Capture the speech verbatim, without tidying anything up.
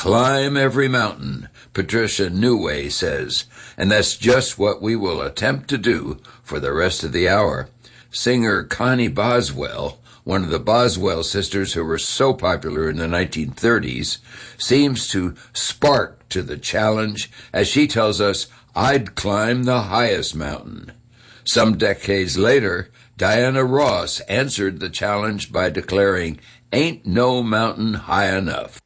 Climb every mountain, Patricia Newway says, and that's just what we will attempt to do for the rest of the hour. Singer Connie Boswell, one of the Boswell sisters who were so popular in the nineteen thirties, seems to spark to the challenge as she tells us, "I'd climb the highest mountain." Some decades later, Diana Ross answered the challenge by declaring, "Ain't no mountain high enough."